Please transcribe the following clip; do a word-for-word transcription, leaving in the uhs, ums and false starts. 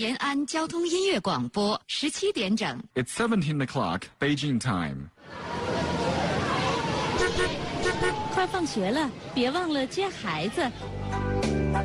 延安交通音乐广播，十七点整。 It's seventeen o'clock, Beijing time. 快放学了，别忘了接孩子。